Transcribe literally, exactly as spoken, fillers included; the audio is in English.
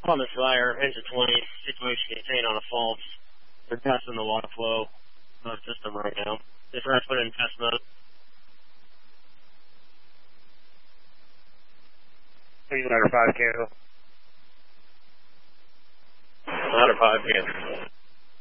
Plymouth Fire, engine twenty, situation contained on a fault. They're testing the water flow uh, system right now. This rest put in test mode. Please, ladder five, cancel. Ladder five, cancel.